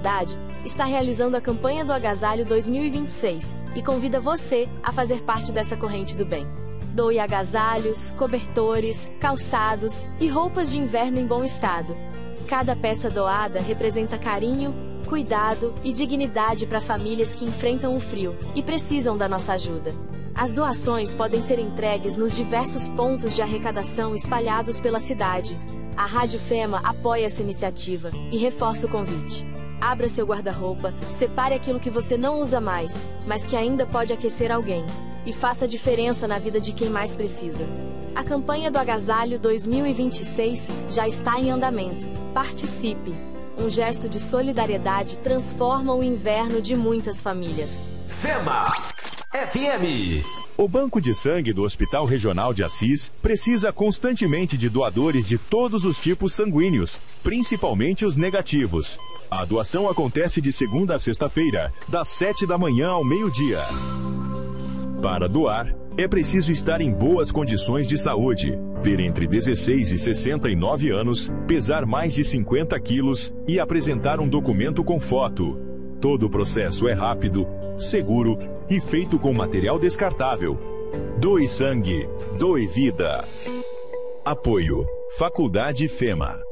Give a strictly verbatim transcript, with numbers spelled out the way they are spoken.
Solidariedade está realizando a campanha do Agasalho dois mil e vinte e seis e convida você a fazer parte dessa corrente do bem. Doe agasalhos, cobertores, calçados e roupas de inverno em bom estado. Cada peça doada representa carinho, cuidado e dignidade para famílias que enfrentam o frio e precisam da nossa ajuda. As doações podem ser entregues nos diversos pontos de arrecadação espalhados pela cidade. A Rádio Fema apoia essa iniciativa e reforça o convite. Abra seu guarda-roupa, separe aquilo que você não usa mais, mas que ainda pode aquecer alguém, e faça a diferença na vida de quem mais precisa. A campanha do Agasalho dois mil e vinte e seis já está em andamento. Participe! Um gesto de solidariedade transforma o inverno de muitas famílias. Fema F M. O Banco de Sangue do Hospital Regional de Assis precisa constantemente de doadores de todos os tipos sanguíneos, principalmente os negativos. A doação acontece de segunda a sexta-feira, das sete da manhã ao meio-dia. Para doar, é preciso estar em boas condições de saúde, ter entre dezesseis e sessenta e nove anos, pesar mais de cinquenta quilos e apresentar um documento com foto. Todo o processo é rápido, seguro e feito com material descartável. Doe sangue, doe vida. Apoio: Faculdade Fema.